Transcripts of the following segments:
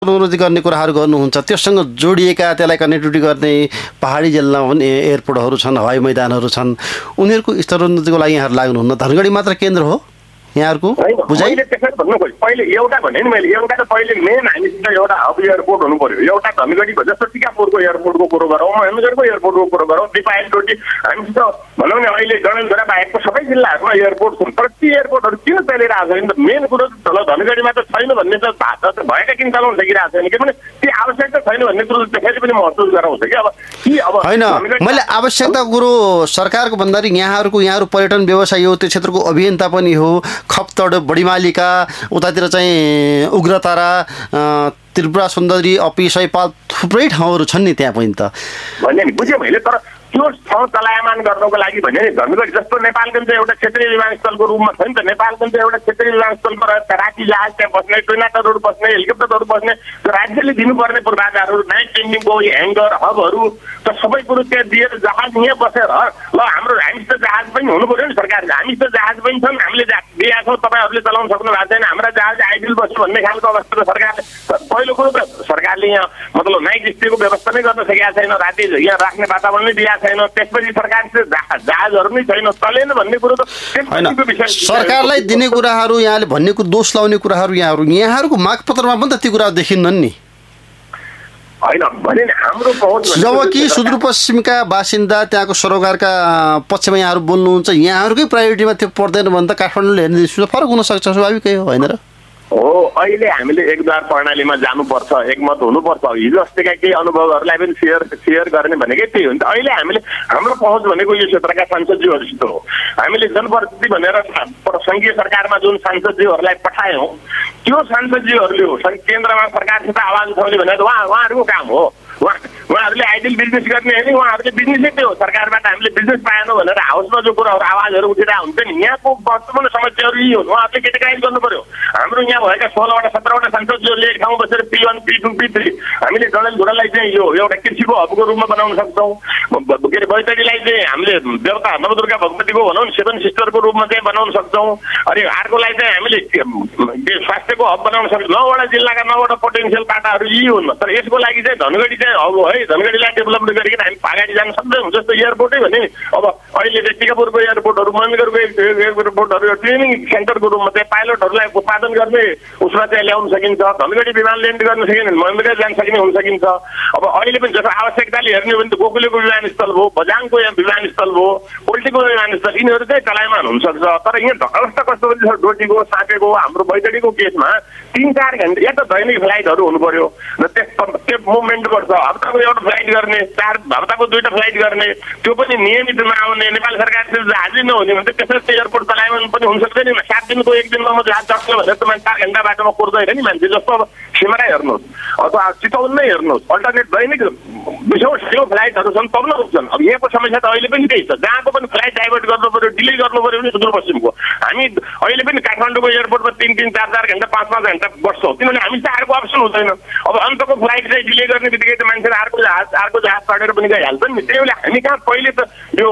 Technology गर्ने कुराहरू गर्नुहुन्छ, त्योसँग जोडिएका त्यसलाई कनेक्टिभिटी गर्ने पहाडी जिल्लामा पनि एयरपोर्टहरू छन्, हवाई मैदानहरू छन्, उनीहरूको स्तरोन्नतिको लागि यहाँहरू लाग्नुहुन्न? धनगढी मात्र केन्द्र हो यहाँहरूको बुझाइ? त्यसरी भन्नु खोइ, पहिले एउटा भने नि मैले, एउटा त पहिले मेन हामीसित एउटा हब एयरपोर्ट हुनु पर्यो। एउटा धनगढीको जस्तो टिकापुरको एयरपोर्टको कुरो गरौँ, महेन्द्रगढको एयरपोर्टको कुरो गरौँ, दिपायलडोटी हामीसित भनौँ न अहिले डडेलधुरा बाहेकको सबै जिल्लाहरूमा एयरपोर्ट छन्। तर ती एयरपोर्टहरू किन चलिरहेको छैन? मेन कुरो तल धनगढीमा त छैन भन्ने त भएका किन चलाउन सकिरहेको छैन? किनभने ती आवश्यकता छैन भन्ने कुरो त्यसैले पनि महसुस गराउँछ कि अब होइन। मैले आवश्यकताको कुरो सरकारको भन्दाखेरि यहाँहरू पर्यटन व्यवसाय हो, त्यो क्षेत्रको अभियन्ता पनि हो, खप्तड, बढीमालिका, उतातिर चाहिँ उग्रतारा, त्रिपुरा सुन्दरी, अपी, सैपाल, थुप्रै ठाउँहरू छन् नि त्यहाँ पनि त भने नि बुझेँ मैले। तर त्यो ठाउँ चलायमान गर्नको लागि भने नि धनगढी जस्तो नेपालगञ्ज एउटा क्षेत्रीय विमानस्थलको रूपमा छ नि त। नेपालगञ्ज एउटा क्षेत्रीय विमानस्थलको राति जहाज त्यहाँ बस्ने, टोइनाटरहरू बस्ने, हेलिकप्टरहरू बस्ने, राज्यले दिनुपर्ने पूर्वाधारहरू, नाइट टेन्डिङको ह्याङ्गर, हबहरू त सबै कुरो त्यहाँ दिएर जहाज यहाँ बसेर ल हामीसित जहाज पनि हुनु पऱ्यो नि सरकारले। हामीसित जहाज पनि छन्, हामीले दिएका छौँ, तपाईँहरूले चलाउन सक्नु भएको छैन, हाम्रा जहाज आइडिल बस्यो भन्ने खालको अवस्था त सरकारले पहिलो कुरो त सरकारले यहाँ मतलब नाइट स्टेको व्यवस्था नै गर्न सकेका छैन, राति यहाँ राख्ने वातावरण नै दिएको छैन। त्यसपछि सरकारले जहाजहरू नै छैन, चलेन भन्ने कुरो त सरकारलाई दिने कुराहरू, यहाँले भन्ने कुरो, दोष लाउने कुराहरू यहाँहरूको मागपत्रमा पनि त ती कुराहरू देखिन्नन् नि। होइन भने हाम्रो पहुँच जब कि सुदूरपश्चिमका बासिन्दा त्यहाँको सरोकारका पक्षमा यहाँहरू बोल्नुहुन्छ, यहाँहरूकै प्रायोरिटीमा त्यो पर्दैन भने त काठमाडौँले हेर्ने दृष्टिमा फरक हुनसक्छ, स्वाभाविकै हो होइन र? हो, अहिले हामीले एकद्वार प्रणालीमा जानुपर्छ, एकमत हुनुपर्छ। हिजो अस्तिका केही अनुभवहरूलाई पनि सेयर गर्ने भनेकै त्यही हो नि त। अहिले हामीले हाम्रो पहुँच भनेको यो क्षेत्रका सांसदज्यूहरूसित हो। हामीले जनप्रतिनिधि भनेर सङ्घीय सरकारमा जुन सांसदज्यूहरूलाई पठायौँ, त्यो सांसदज्यूहरूले हो केन्द्रमा सरकारसित आवाज उठाउने भनेर उहाँहरूको काम हो। उहाँहरूले आइडियल बिजनेस गर्ने होइन, उहाँहरूले बिजनेसै त्यो हो। सरकारबाट हामीले बिजनेस पाएनौँ भनेर हाउसमा जो कुराहरू आवाजहरू उठिरहेको हुन्छ नि, यहाँको महत्त्वपूर्ण समस्याहरू यही हुन्। उहाँहरूले केटाकाइज गर्नु पर्यो। हाम्रो यहाँ भएका 16वटा 17वटा सांसदज्यूहरूले एक ठाउँ बसेर P1, P2, P3 हामीले डडेलधुरालाई चाहिँ यो एउटा कृषिको हबको रूपमा बनाउन सक्छौँ। के अरे बैतडीलाई चाहिँ हामीले देवता नवदुर्गा भगवतीको भनौँ न 7 सिस्टरको रूपमा चाहिँ बनाउन सक्छौँ। अनि अर्कोलाई चाहिँ हामीले स्वास्थ्यको हब बनाउन सक्छौँ। 9वटा जिल्लाका 9वटा पोटेन्सियल पाटाहरू यी हुन्। तर यसको लागि चाहिँ धनगढी चाहिँ अब है, धनगढीलाई डेभलपमेन्ट गरिकन हामी अगाडि जान सक्दैनौँ। जस्तो एयरपोर्टै भने नि अब अहिले चाहिँ टिकापुरको एयरपोर्टहरू, महेन्द्रगढको एयरपोर्टहरू ट्रेनिङ सेन्टरको रूपमा चाहिँ पाइलटहरूलाई उत्पादन गर्ने उसमा चाहिँ ल्याउन सकिन्छ। धनगढी विमान ल्यान्ड गर्न सकिने, महेन्द्रगढ जान सकिने हुन सकिन्छ। अब अहिले पनि जस्तो आवश्यकताले हेर्ने हो भने त गोकुलेको विमानस्थल भयो, बझाङको विमानस्थल भयो, पोल्टीको विमानस्थल, यिनीहरू चाहिँ चलायमान हुनसक्छ। तर यहाँ अवस्था कस्तो हुन्छ, डोटीको, साँपेको, हाम्रो बैतडीको केसमा 3-4 घन्टा या त दैनिक फ्लाइटहरू हुनु पर्यो र त्यो मुभमेन्ट गर्छ। हप्ताको एउटा फ्लाइट गर्ने, हप्ताको 2टा फ्लाइट गर्ने, त्यो पनि नियमित नआउने, नेपाल सरकारले जहाजै नहुने भने त त्यसरी एयरपोर्ट चलायमान पनि हुन सक्दैन नि। 7 दिनको 1 दिनमा म जहाज चढ्छु भनेर त 4 घन्टा बाटोमा कुर्दैन नि मान्छे। जस्तो अब सिमरा हेर्नुहोस् अथवा चितवन नै हेर्नुहोस्, अल्टरनेट दैनिक 200 फ्लाइटहरू छन्, तब न पुग्छन्। अब यहाँको समस्या त अहिले पनि त्यही छ, जहाँको पनि फ्लाइट डाइभर्ट गर्नु पर्यो, डिले गर्नु पर्यो भने सुदूरपश्चिमको। हामी अहिले पनि काठमाडौँको एयरपोर्टमा 3-3, 4-4 घन्टा, 5-5 घन्टा बस्छौँ, किनभने हामी चाहिँ अर्को अप्सन हुँदैन। अब अन्तको फ्लाइट चाहिँ डिले गर्ने बित्तिकै त मान्छेले अर्को जहाज चढेर पनि गइहाल्छन् नि। त्यही भएर हामी कहाँ पहिले त यो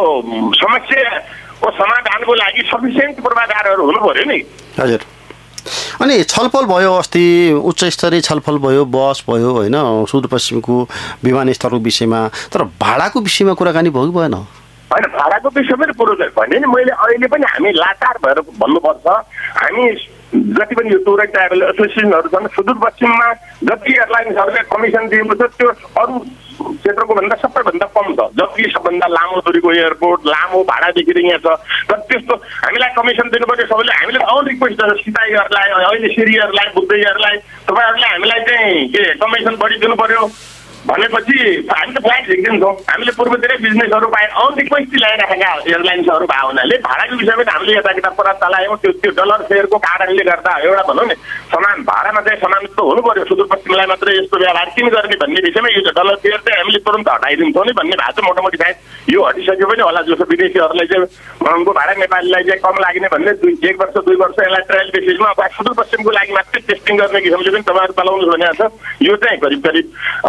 समस्याको समाधानको लागि सफिसियन्ट पूर्वाधारहरू हुनु पर्यो नि। हजुर। अनि छलफल भयो, अस्ति उच्च स्तरीय छलफल भयो, बस भयो होइन, सुदूरपश्चिमको विमानस्थलको विषयमा। तर भाडाको विषयमा कुराकानी भयो कि भएन? होइन, भाडाको विषयमा पनि पुरो भने नि मैले अहिले पनि हामी लाचार भएर भन्नुपर्छ। हामी जति पनि यो टुर एन्ड ट्राभल एसोसिएसनहरू छन्, सुदूरपश्चिममा जति एयरलाइन्सहरूले कमिसन दिएको छ त्यो अरू क्षेत्रको भन्दा सबैभन्दा कम छ। जबकि सबभन्दा लामो दूरीको एयरपोर्ट, लामो भाडादेखि यहाँ छ। तर त्यस्तो हामीलाई कमिसन दिनु पर्यो सबैले। हामीले अन रिक्वेस्ट गर्छ सीता एयरलाई, अहिले सिरी एयरलाई, बुद्ध एयरलाई, तपाईँहरूले हामीलाई चाहिँ के कमिसन बढी दिनु पर्यो भनेपछि हामी त फ्लाइट झिक्दिन्छौँ। हामीले पूर्वतिरै बिजनेसहरू पाए अन रिक्वेस्ट ल्याइराखेका एयरलाइन्सहरू भए हुनाले भाडाको विषयमा हामीले यता किताब कुरा चलायौँ। त्यो डलर फेयरको कारणले गर्दा एउटा भनौँ न समान भाडामा चाहिँ समानत्व हुनु पर्यो। सुदूरपश्चिमलाई मात्रै यस्तो व्यवहार किन गर्ने भन्ने विषयमा यो डलर फेयर चाहिँ हामीले तुरन्त हटाइदिन्छौँ नि भन्ने भएको छ। मोटामोटी सायद यो हटिसक्यो पनि होला। जस्तो विदेशीहरूलाई चाहिँ महँगो भाडा नेपालीलाई चाहिँ कम लाग्ने भन्ने 1 वर्ष 2 वर्ष यसलाई ट्रायल बेसिसमा अब सुदूरपश्चिमको लागि मात्रै टेस्टिङ गर्ने किसिमले पनि तपाईँहरू चलाउनुहोस् भनेको छ। यो चाहिँ करिब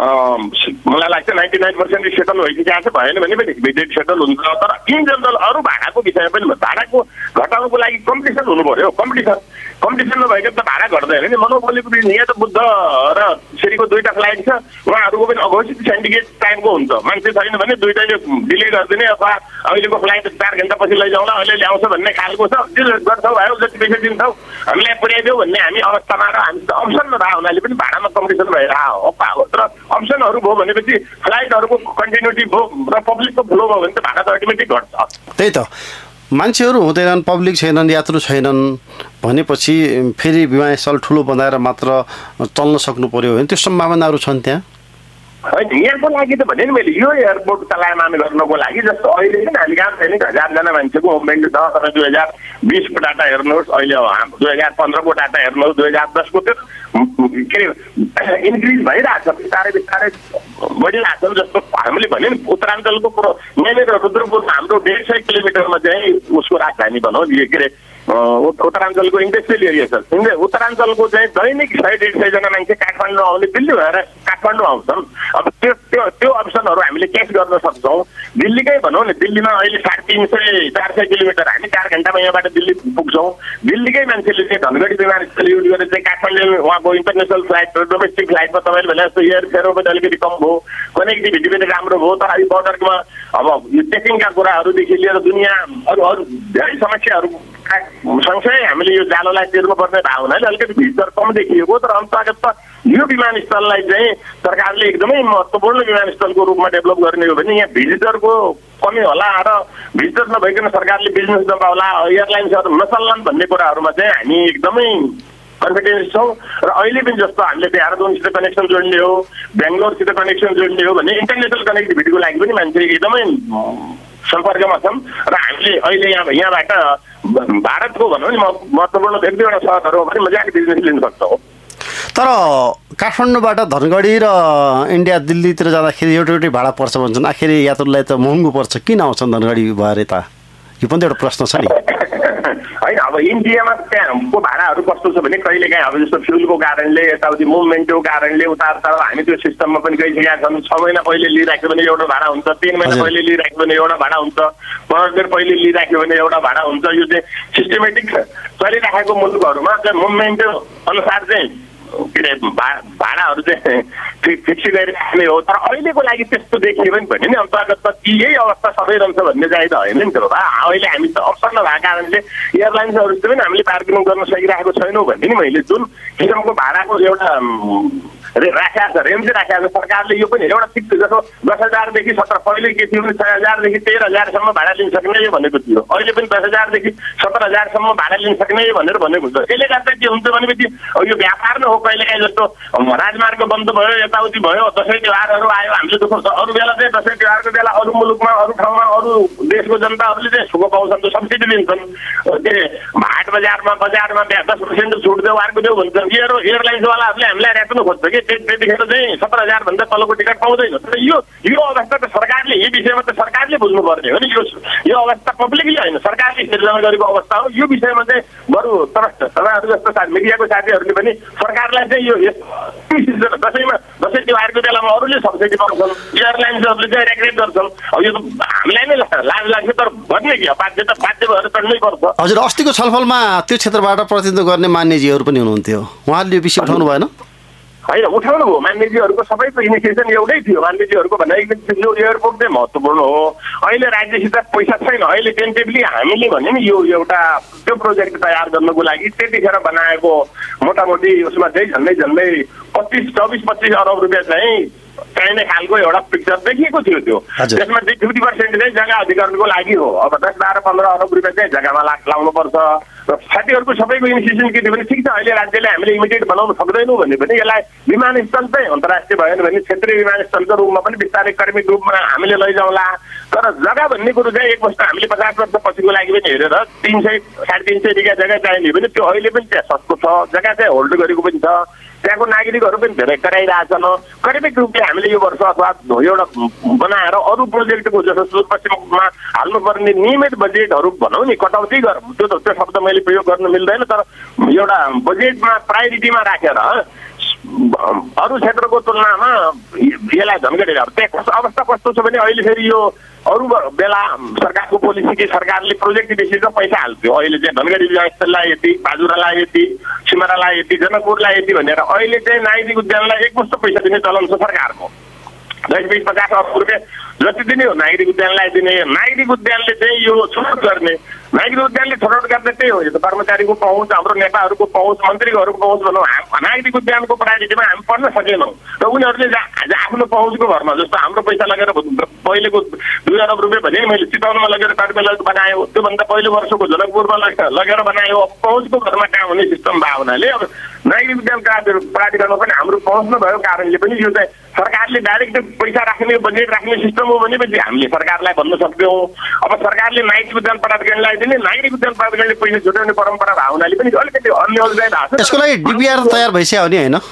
मलाई लाग्छ 99% सेटल भइसकेको छ। भएन भने पनि भिजिट सेटल हुन्छ। तर इन जनरल अरू भाडाको विषयमा पनि भाडाको घटाउनुको लागि कम्पिटिसन हुनु पर्यो। कम्पिटिसन कम्पिटिसन नभएको त भाडा घट्दैन नि मोनोपोलीको बिजनेस यहाँ त बुद्ध र श्रीको दुईटा फ्लाइट छ उहाँहरूको पनि अघोषित सिन्डिकेट टाइमको हुन्छ मान्छे छैन भने दुईटैले डिले गरिदिने अथवा अहिलेको फ्लाइट 4 घण्टा पछि लैजाउँला अहिले ल्याउँछ भन्ने खालको छ डिले गर्छौ भयो जति पैसा दिन्छौ हामीलाई पुर्याइदेऊ भन्ने हामी अवस्थामा र हामी त अप्सन नभए हुनाले पनि भाडामा कम्पिटिसन भइरहेको हो तर अप्सनहरू भयो भनेपछि फ्लाइटहरूको कन्टिन्युटी भयो र पब्लिकको फ्लो भयो भने त भाडा त अटोमेटिक घट्छ त्यही त मान्छेहरू हुँदैनन् पब्लिक छैनन् यात्रु छैनन् भनेपछि फेरि विमानस्थल ठुलो बनाएर मात्र चल्न सक्नु पर्यो भने त्यो सम्भावनाहरू छन् त्यहाँ होइन यहाँको लागि त भने नि मैले यो एयरपोर्ट चलायमान गर्नको लागि जस्तो अहिले पनि हामी कहाँ छैन 1000जना मान्छेको मुभमेन्ट छ तर 2020को डाटा हेर्नुहोस् अहिले 2015को डाटा हेर्नुहोस् 2010को त्यो के अरे इन्क्रिज भइरहेछ बिस्तारै बिस्तारै बढिरहेछ जस्तो हामीले भने नि उत्तराञ्चलको कुरो यहाँनिर रुद्रपुर हाम्रो 150 किलोमिटरमा चाहिँ उसको राजधानी भनौँ के अरे उत्तराञ्चलको इन्डस्ट्रियल एरिया छ उत्तराञ्चलको चाहिँ दैनिक 100-150 जना मान्छे काठमाडौँ आउने दिल्ली भएर काठमाडौँ आउँछन् अब त्यो अप्सनहरू हामीले क्याच गर्न सक्छौँ दिल्लीकै भनौँ न दिल्लीमा अहिले 350-400 किलोमिटर हामी 4 घण्टामा यहाँबाट दिल्ली पुग्छौँ दिल्लीकै मान्छेले चाहिँ धनगढी विमानस्थल युज गरेर चाहिँ काठमाडौँ उहाँको इन्टरनेसनल फ्लाइट र डोमेस्टिक फ्लाइटमा तपाईँले भने जस्तो एयर फेयर पनि अलिकति कम भयो कनेक्टिभिटी पनि राम्रो भयो तर अहिले बोर्डरमा अब यो टेकिङका कुराहरूदेखि लिएर दुनियाँ अरू धेरै समस्याहरू सँगसँगै हामीले यो जालोलाई तिर्नुपर्ने भएको हुनाले अलिकति भित्र कम देखिएको तर अन्तर्गत त यो विमानस्थललाई चाहिँ सरकारले एकदमै महत्त्वपूर्ण विमानस्थलको रूपमा डेभलप गर्ने हो भने यहाँ भिजिटरको कमी होला र भिजिटर नभइकन सरकारले बिजनेस नपाउला एयरलाइन्सहरू नचल्लान् भन्ने कुराहरूमा चाहिँ हामी एकदमै कन्फिडेन्स छौँ र अहिले पनि जस्तो हामीले देहरादुनसित कनेक्सन जोड्ने हो बेङ्गलोरसित कनेक्सन जोड्ने हो भने इन्टरनेसनल कनेक्टिभिटीको लागि पनि मान्छे एकदमै सम्पर्कमा छन् र हामीले अहिले यहाँबाट भारतको भनौँ नि महत्त्वपूर्ण 1-2वटा सहरहरू पनि मजाले बिजनेस लिन सक्छौँ तर काठमाडौँबाट धनगढी र इन्डिया दिल्लीतिर जाँदाखेरि एउटै भाडा पर्छ भन्छन् आखिर यात्रुलाई त महँगो पर्छ किन आउँछन् धनगढी भएर यता यो पनि एउटा प्रश्न छ नि होइन अब इन्डियामा त्यहाँको भाडाहरू कस्तो छ भने कहिलेकाहीँ अब जस्तो फ्युलको कारणले यताउति मुभमेन्टको कारणले उतार हामी त्यो सिस्टममा पनि गइसकेका छौँ 6 महिना पहिले लिइराख्यो भने एउटा भाडा हुन्छ 3 महिना पहिले लिइराख्यो भने एउटा भाडा हुन्छ 15 दिन पहिले लिइराख्यो भने एउटा भाडा हुन्छ यो चाहिँ सिस्टमेटिक चलिराखेको मुलुकहरूमा चाहिँ मुभमेन्ट अनुसार चाहिँ के अरे भाडाहरू चाहिँ फिक्स गरिराख्ने हो तर अहिलेको लागि त्यस्तो देखियो भने नि अन्तर्गत त यही अवस्था सबै रहन्छ भन्ने चाहिँ त होइन नि त अहिले हामी त अप्सन नभएको कारणले एयरलाइन्सहरूसित पनि हामीले बार्गेनिङ गर्न सकिरहेको छैनौँ भन्ने नि मैले जुन किसिमको भाडाको एउटा राखेको छ रेन्ज राखेको छ सरकारले यो पनि एउटा फिक्स जस्तो 10,000 17 पहिले के थियो भने 6,000 देखि 13,000 भाडा लिन सक्ने भनेको थियो अहिले पनि 10,000 देखि 17,000 भाडा लिन सक्ने भनेर भनेको छ यसले गर्दा के हुन्छ भनेपछि यो व्यापार न हो कहिलेकाहीँ जस्तो राजमार्ग बन्द भयो यताउति भयो दसैँ तिहारहरू आयो हामीले दुःख छ अरू बेला चाहिँ दसैँ तिहारको बेला अरू मुलुकमा अरू ठाउँमा अरू देशको जनताहरूले चाहिँ सुख पाउँछन् त सब्सिडी दिन्छन् के हाट बजारमा 10% छुट देऊ अर्को देऊ भन्छन् एयरलाइन्सवालाहरूले हामीलाई राख्नु खोज्छ कि त्यतिखेर चाहिँ 17,000 भन्दा तलको टिकट पाउँदैन तर यो अवस्था त सरकारले यही विषयमा त सरकारले बुझ्नुपर्ने हो नि यो अवस्था पब्लिकले होइन सरकारले सिर्जना गरेको अवस्था हो यो विषयमा चाहिँ बरु तपाईँहरू जस्तो मिडियाको साथीहरूले पनि सरकारलाई चाहिँ यो दसैँ तिहारको बेलामा अरूले सब्सिडी पाउँछन् एयरलाइन्सहरूले चाहिँ रेगुलेट गर्छन् अब यो हामीलाई नै लाज लाग्छ तर भन्ने कि बाध्य भएर चढ्नै पर्छ हजुर अस्तिको छलफलमा त्यो क्षेत्रबाट प्रतिनिधित्व गर्ने मान्यजीहरू पनि हुनुहुन्थ्यो उहाँहरूले यो विषय उठाउनु भएन होइन उठाउनु भयो मान्यजीहरूको सबैको इनिसिएसन एउटै थियो मान्यजीहरूको भनाइ यो एयरपोर्ट चाहिँ महत्त्वपूर्ण हो अहिले राज्यसित पैसा छैन अहिले टेन्टेभली हामीले भने नि यो एउटा त्यो प्रोजेक्ट तयार गर्नको लागि त्यतिखेर बनाएको मोटामोटी उसमा चाहिँ झन्डै 24-25 अरब रुपियाँ चाहिँ चाहिने खालको एउटा पिक्चर देखिएको थियो त्यो त्यसमा 50% चाहिँ जग्गा अधिकरणको लागि हो अब 10-12-15 अरब रुपियाँ चाहिँ जग्गामा लाउनुपर्छ र साथीहरूको सबैको इनिसिएसन के थियो भने ठिक छ अहिले राज्यले हामीले इमिडिएट बनाउन सक्दैनौँ भने पनि यसलाई विमानस्थल चाहिँ अन्तर्राष्ट्रिय भएन भने क्षेत्रीय विमानस्थलको रूपमा पनि विस्तारै क्रमिक रूपमा हामीले लैजाउँला तर जग्गा भन्ने कुरो चाहिँ एक वर्ष हामीले 50 वर्ष पछिको लागि पनि हेरेर 300-350 बिघा जग्गा चाहिने भने त्यो अहिले पनि त्यहाँ सस्तो छ जग्गा चाहिँ होल्ड गरेको पनि छ त्यहाँको नागरिकहरू पनि धेरै कराइरहेछन् क्रमिक रूपले हामीले यो वर्ष अथवा एउटा बनाएर अरू प्रोजेक्टको जस्तो सुदूरपश्चिममा हाल्नुपर्ने नियमित बजेटहरू भनौँ नि कटौती त्यो शब्द मैले प्रयोग गर्न मिल्दैन तर एउटा बजेटमा प्रायोरिटीमा राखेर अरू क्षेत्रको तुलनामा यसलाई धनगढी त्यहाँ अवस्था कस्तो छ भने अहिले फेरि यो अरू बेला सरकारको पोलिसी कि सरकारले प्रोजेक्ट बेसिसमा पैसा हाल्थ्यो। अहिले चाहिँ धनगढी विकासलाई यति, बाजुरालाई यति, सिमरालाई यति, जनकपुरलाई यति भनेर अहिले चाहिँ नागरिक उद्यानलाई एकमुष्ट पैसा दिने चलन छ सरकारको। 10-20-50 अरब रुपियाँ जति दिने हो नागरिक उद्यानलाई दिने। नागरिक उद्यानले चाहिँ यो छनौट गर्ने, नागरिक उद्यानले छनौट गर्ने त्यही हो। यो त कर्मचारीको पहुँच, हाम्रो नेताहरूको पहुँच, मन्त्रीहरूको पहुँच भनौँ। नागरिक उद्यानको प्रायोरिटीमा हामी पढ्न सकेनौँ र उनीहरूले आफ्नो पहुँचको भरमा, जस्तो हाम्रो पैसा लगेर पहिलेको 2 अरब रुपियाँ भने मैले चितवनमा लगेर टर्मिनल बनायो, त्योभन्दा पहिलो वर्षको जनकपुरमा लगेर बनायो। पहुँचको भरमा काम हुने सिस्टम भयो हुनाले अब नागरिक उद्यान प्राधिकरणमा पनि हाम्रो पहुँच नभएको कारणले पनि यो चाहिँ सरकारले डाइरेक्ट पैसा राख्ने, बजेट राख्ने सिस्टम हो भनेपछि हामीले सरकारलाई भन्न सक्दैनौँ। अब सरकारले नागरिक उद्यान प्राधिकरणलाई दिने, नागरिक उद्यान प्राधिकरणले पैसा छुट्याउने परम्परा भएको हुनाले पनि अलिकति अन्य भएको छ। यसको लागि डिपिआर तयार भइसक्यो नि होइन?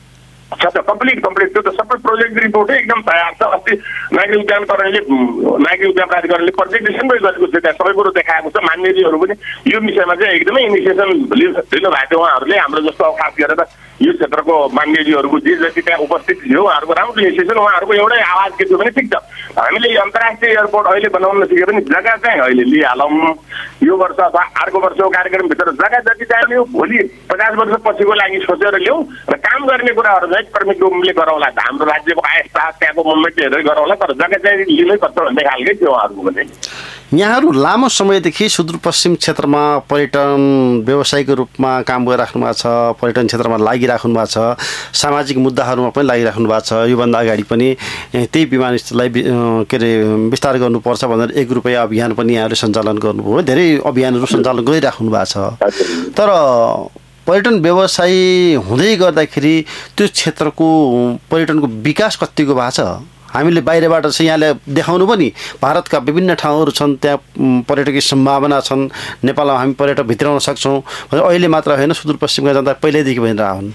कम्प्लिट त्यो त सबै प्रोजेक्ट रिपोर्टै एकदम तयार छ। अस्ति नागरिक उद्यानकरणले, नागरिक उद्यान प्राधिकरणले प्रेजेन्टेसनमै गरेको छ, त्यहाँ सबै कुरो देखाएको छ। मान्यजीहरू पनि यो विषयमा चाहिँ एकदमै इनिसिएसन लिनुभएको थियो। उहाँहरूले हाम्रो जस्तो खास गरेर यो क्षेत्रको मान्यजीहरूको जे जति त्यहाँ उपस्थित थियो उहाँहरूको राम्रो इनिसिएसन, उहाँहरूको एउटै आवाज के थियो भने ठिक छ हामीले यो अन्तर्राष्ट्रिय एयरपोर्ट अहिले बनाउन नसके पनि जग्गा चाहिँ अहिले लिइहालौँ। यो वर्ष अथवा अर्को वर्षको कार्यक्रमभित्र जग्गा जति चाहिने हो भोलि 50 वर्ष पछिको लागि सोचेर ल्याउँ र काम गर्ने कुराहरू चाहिँ परमिट रूपले गरौँला। हाम्रो राज्यको आयस्ता त्यहाँको मुभमेन्ट हेरेर गरौँला, तर जग्गा चाहिँ लिनै पर्छ भन्ने खालकै थियो उहाँहरूको पनि। यहाँहरू लामो समयदेखि सुदूरपश्चिम क्षेत्रमा पर्यटन व्यवसायको रूपमा काम गरिराख्नु भएको छ, पर्यटन क्षेत्रमा लागिराख्नु भएको छ, सामाजिक मुद्दाहरूमा पनि लागिराख्नु भएको छ। योभन्दा अगाडि पनि त्यही विमानस्थललाई के अरे विस्तार गर्नुपर्छ भनेर 1 रुपैयाँ अभियान पनि यहाँहरूले सञ्चालन गर्नुभयो, धेरै अभियानहरू सञ्चालन गरिराख्नु भएको छ। तर पर्यटन व्यवसाय हुँदै गर्दाखेरि त्यो क्षेत्रको पर्यटनको विकास कतिको भएको छ? हामीले बाहिरबाट चाहिँ यहाँले देखाउनु पनि भारतका विभिन्न ठाउँहरू छन्, त्यहाँ पर्यटकीय सम्भावना छन्, नेपालमा हामी पर्यटक भित्राउन सक्छौँ भनेर अहिले मात्र होइन सुदूरपश्चिमका जनता पहिल्यैदेखि भनिरहेको हुन्।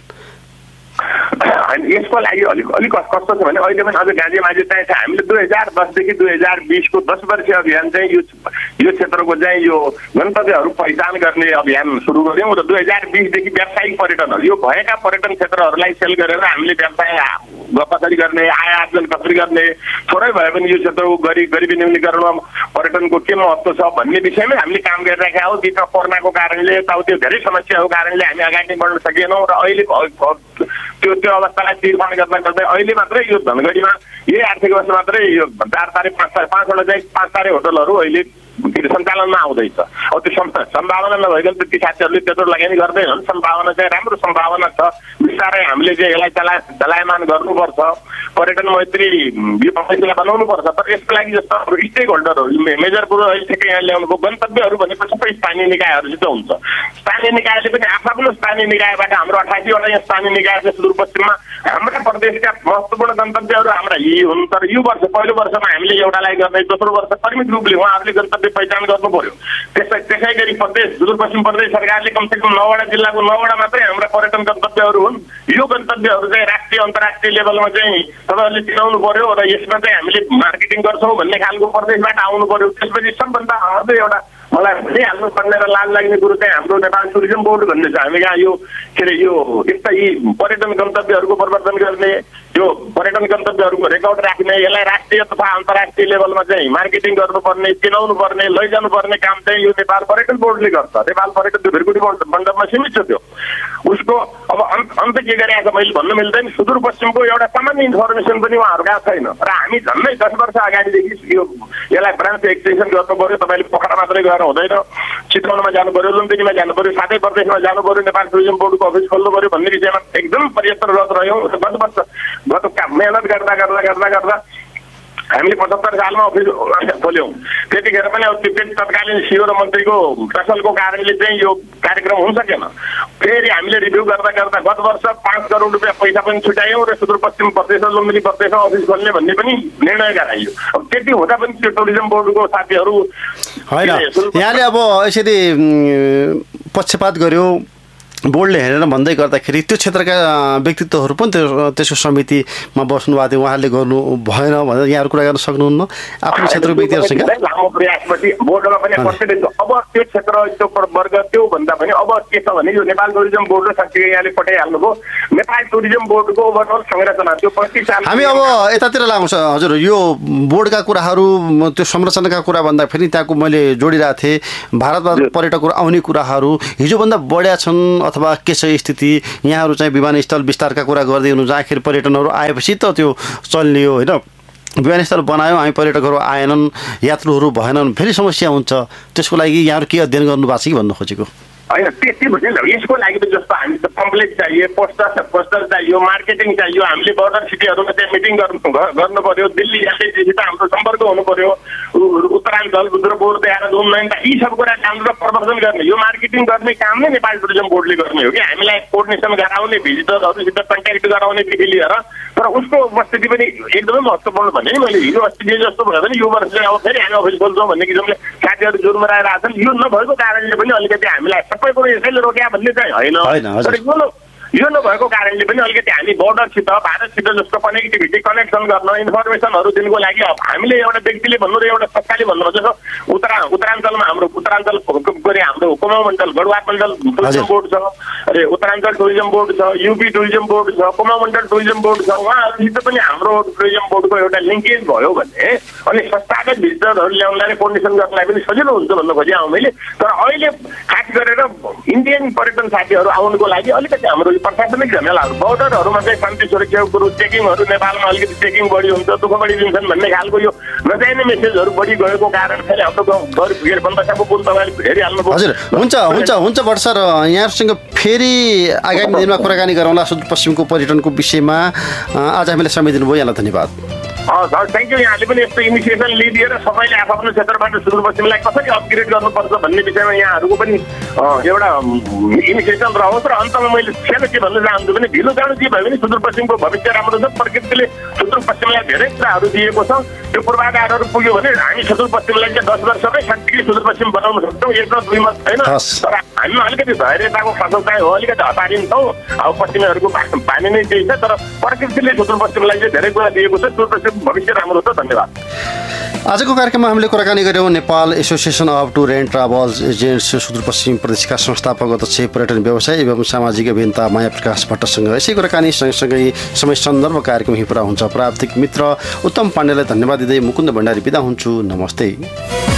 यसको लागि अलिक कस्तो छ भने अहिले पनि अझ गाँजे माझे चाहिँ हामीले 2010 देखि 2020 को 10 वर्षीय अभियान चाहिँ यो क्षेत्रको चाहिँ यो गन्तव्यहरू पहिचान गर्ने अभियान सुरु गर्यौँ र 2020 देखि व्यावसायिक पर्यटनहरू यो भएका पर्यटन क्षेत्रहरूलाई सेल गरेर हामीले व्यवसाय कसरी गर्ने, आय आर्जन कसरी गर्ने, थोरै भए पनि यो क्षेत्रको गरिबी न्यूनीकरणमा पर्यटनको के महत्त्व छ भन्ने विषयमै हामीले काम गरिरहेका हौँ। बिचमा कोरोनाको कारणले त्यो धेरै समस्याको कारणले हामी अगाडि बढ्न सकेनौँ र अहिले त्यो अवस्थालाई निर्माण गर्दा अहिले मात्रै यो धनगढीमा यही आर्थिक वर्ष मात्रै यो 4 तारे 5वटा चाहिँ 5 तारे होटलहरू अहिले सञ्चालनमा आउँदैछ। अब त्यो सम्भावना नभइकन त्यति साथीहरूले त्यत्रो लगानी गर्दैनन्। सम्भावना चाहिँ राम्रो सम्भावना छ। बिस्तारै हामीले चाहिँ यसलाई चलायमान गर्नुपर्छ, पर्यटन मैत्री व्यवस्था बनाउनुपर्छ। तर यसको लागि जस्तो हाम्रो स्टेक होल्डरहरू मेजर कुरो अहिले ठिकै यहाँ ल्याउनुको गन्तव्यहरू भनेको सबै स्थानीय निकायहरूसित हुन्छ। स्थानीय निकायले पनि आफ्नो स्थानीय निकायबाट हाम्रो 88वटा यहाँ स्थानीय निकाय छ सुदूरपश्चिममा, हाम्रा प्रदेशका महत्त्वपूर्ण गन्तव्यहरू हाम्रा यी हुन्। तर यो वर्ष पहिलो वर्षमा हामीले एउटालाई गर्ने, दोस्रो वर्ष परिमित रूपले उहाँहरूले गन्तव्य पहिचान गर्नु पर्यो। त्यसै गरी प्रदेश सुदूरपश्चिम प्रदेश सरकारले कमसेकम 9वटा जिल्लाको 9वटा मात्रै हाम्रा पर्यटन गन्तव्यहरू हुन्। यो गन्तव्यहरू चाहिँ राष्ट्रिय अन्तर्राष्ट्रिय लेभलमा चाहिँ तपाईँहरूले चिनाउनु पर्यो र यसमा चाहिँ हामीले मार्केटिङ गर्छौँ भन्ने खालको प्रदेशबाट आउनु पर्यो। त्यसपछि सबभन्दा अर्को एउटा मलाई भनिहाल्नु पर्ने र लाज लाग्ने कुरो चाहिँ हाम्रो नेपाल टुरिज्म बोर्ड भन्ने छ। हामी यहाँ यो के अरे यो यस्ता यी पर्यटन गन्तव्यहरूको प्रवर्धन गर्ने, यो पर्यटन गन्तव्यहरूको रेकर्ड राख्ने, यसलाई राष्ट्रिय तथा अन्तर्राष्ट्रिय लेभलमा चाहिँ मार्केटिङ गर्नुपर्ने, चिनाउनु पर्ने, लैजानु पर्ने काम चाहिँ यो नेपाल पर्यटन बोर्डले गर्छ। नेपाल पर्यटन त्यो भिरकुटी मण्डपमा सीमित छ त्यो। उसको अब अन्त के गरेको छ मैले भन्न मिल्दैन। सुदूरपश्चिमको एउटा सामान्य इन्फर्मेसन पनि उहाँहरूका छैन र हामी झन्डै 10 वर्ष अगाडिदेखि यो यसलाई ब्रान्च एक्सटेन्सन गर्नु पर्यो। तपाईँले पोखरा मात्रै गएर हुँदैन, चितवनमा जानु पर्यो, लुम्बिनीमा जानु पर्यो, साथै प्रदेशमा जानु पर्यो, नेपाल टुरिज्म बोर्डको अफिस खोल्नु पर्यो भन्ने विषयमा एकदम प्रयत्नरत रह्यौँ। गत मेहनत गर्दा हामीले 75 सालमा अफिस खोल्यौँ। त्यतिखेर पनि अब तत्कालीन सिओ र मन्त्रीको टसलको कारणले चाहिँ यो कार्यक्रम हुन सकेन। फेरि हामीले रिभ्यू गर्दा गत वर्ष 5 करोड रुपियाँ पैसा पनि छुट्यायौँ र सुदूरपश्चिम प्रदेश र लुम्बिनी प्रदेशमा अफिस खोल्ने भन्ने पनि निर्णय गराइयो। अब त्यति हुँदा पनि त्यो टुरिज्म बोर्डको साथीहरू होइन, यहाँले अब यसरी पक्षपात गर्यो बोर्डले हेरेर भन्दै गर्दाखेरि त्यो क्षेत्रका व्यक्तित्वहरू पनि त्यसको समितिमा बस्नु भएको थियो, उहाँले गर्नु भएन भनेर यहाँहरू कुरा गर्न सक्नुहुन्न आफ्नो क्षेत्रको व्यक्तिहरूसँग? लामो प्रयासपछि बोर्डमा पनि पर्सेन्टेज अब त्यो क्षेत्र त्यो वर्ग त्यो भन्दा पनि अब के छ भने यो नेपाल टुरिज्म बोर्ड र साँच्चै यहाँले पठाइहाल्नुभयो नेपाल टुरिज्म बोर्डको ओभरअल संरचना त्यो 25 साल हामी अब यतातिर लाग्छ। हजुर, यो बोर्डका कुराहरू त्यो संरचनाका कुरा भन्दाखेरि त्यहाँको मैले जोडिरहेको थिएँ भारतबाट पर्यटकहरू आउने कुराहरू हिजोभन्दा बढ्या छन् अथवा के छ स्थिति? यहाँहरू चाहिँ विमानस्थल विस्तारका कुरा गर्दै हुनुहुन्छ, आखिर पर्यटनहरू आएपछि त त्यो चल्ने हो होइन? विमानस्थल बनायो, हामी पर्यटकहरू आएनन्, यात्रुहरू भएनन्, फेरि समस्या हुन्छ। त्यसको लागि यहाँहरू के अध्ययन गर्नुभएको छ कि भन्नु खोजेको? होइन त्यति बुझ्नु यसको लागि त जस्तो हामी त कम्प्लेक्स चाहियो, पोस्टर चाहियो, मार्केटिङ चाहियो, हामीले बोर्डर सिटीहरूमा चाहिँ मिटिङ गर्नु पर्यो, दिल्ली एसएससित हाम्रो सम्पर्क हुनु पर्यो, उत्तराञ्चल रुद्रपुर त्यहाँ उन्नयन यी सब कुरा काम र प्रदर्शन गर्ने यो मार्केटिङ गर्ने काम नै नेपाल टुरिज्म बोर्डले गर्ने हो कि हामीलाई कोर्डिनेसन गराउने भिजिटरहरूसित कन्ट्याक्ट गराउनेदेखि लिएर तर उसको उपस्थिति पनि एकदमै महत्त्वपूर्ण भने नि मैले हिजो अस्ति जे जस्तो भयो भने यो वर्ष चाहिँ अब फेरि हामी अफिस बोल्छौँ भन्ने किसिमले साथीहरू जोरमा आइरहेको छन्। यो नभएको कारणले पनि अलिकति हामीलाई सबै कुरो यसैले रोक्या भन्ने चाहिँ होइन, तर यो नभएको कारणले पनि अलिकति हामी बोर्डरसित भारतसित जस्तो कनेक्टिभिटी कनेक्सन गर्न इन्फर्मेसनहरू दिनको लागि हामीले एउटा व्यक्तिले भन्नु र एउटा संस्थाले भन्नु जस्तो उत्तराञ्चलमा हाम्रो उत्तराञ्चल हाम्रो कुमाउँ मण्डल गढवाल मण्डल टुरिज्म बोर्ड छ, अरे उत्तराञ्चल टुरिज्म बोर्ड छ, युपी टुरिज्म बोर्ड छ, कुमाउँ मण्डल टुरिज्म बोर्ड छ, उहाँहरूसित पनि हाम्रो टुरिज्म बोर्डको एउटा लिङ्केज भयो भने अनि संस्थागत भिजिटरहरू ल्याउनलाई कोर्डिनेसन गर्नलाई पनि सजिलो हुन्छ भन्नु खोजेँ मैले। तर अहिले खास गरेर इन्डियन पर्यटन साथीहरू आउनुको लागि अलिकति हाम्रो प्रशासनिक झमेलाहरू बोर्डरहरूमा चाहिँ शान्ति सुरक्षाको कुरो चेकिङहरू नेपालमा अलिकति चेकिङ बढी हुन्छ, दुःख बढी दिन्छन् भन्ने खालको यो नचाहिने मेसेजहरू बढी गएको कारण फेरि हाम्रो गाउँ बन्दसाको पुल तपाईँले हेरिहाल्नुभयो। हजुर, हुन्छ भट्ट सर, यहाँहरूसँग फेरि आगामी दिनमा कुराकानी गरौँला सुदूरपश्चिमको पर्यटनको विषयमा। आज हामीले समय दिनुभयो, यहाँलाई धन्यवाद। Thank you. यहाँले पनि यस्तो इनिसिएसन लिइदिएर सबैले आफ्नो क्षेत्रबाट सुदूरपश्चिमलाई कसरी अपग्रेड गर्नुपर्छ भन्ने विषयमा यहाँहरूको पनि एउटा इनिसिएसन रहोस्। र अन्तमा मैले सानो के भन्न चाहन्छु भने ढिलो चाँडो के भयो भने सुदूरपश्चिमको भविष्य राम्रो छ। प्रकृतिले सुदूरपश्चिमलाई धेरै कुराहरू दिएको छ, त्यो पूर्वाधारहरू पुग्यो भने हामी सुदूरपश्चिमलाई चाहिँ 10 वर्षमै शान्तिले सुदूरपश्चिम बनाउन सक्छौँ। एक र दुई मत छैन, तर हामीमा अलिकति धैर्यताको फसल चाहिँ हो, अलिकति हतारिन्छौँ। अब पश्चिमीहरूको बानी नै त्यही छ, तर प्रकृतिले सुदूरपश्चिमलाई चाहिँ धेरै कुरा दिएको छ। सुदूरपश्चिम भविष्य राम्रो छ। धन्यवाद। आजको कार्यक्रममा हामीले कुराकानी गऱ्यौँ Nepal association of tour and travels agents Sudurpashchim प्रदेशका संस्थापक अध्यक्ष पर्यटन व्यवसाय एवं सामाजिक अभियन्ता माया प्रकाश भट्टसँग। यसै कुराकानी सँगसँगै समय सन्दर्भ कार्यक्रम यही पुरा हुन्छ। प्राविधिक मित्र उत्तम पाण्डेलाई धन्यवाद दिँदै मुकुन्द भण्डारी बिदा हुन्छु। नमस्ते।